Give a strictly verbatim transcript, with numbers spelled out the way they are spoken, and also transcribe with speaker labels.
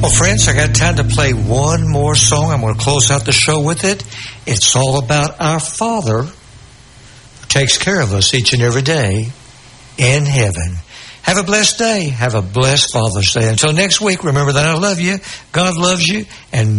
Speaker 1: Well, friends, I got time to play one more song. I'm going to close out the show with it. It's all about our Father who takes care of us each and every day in heaven. Have a blessed day. Have a blessed Father's Day. Until next week, remember that I love you, God loves you, and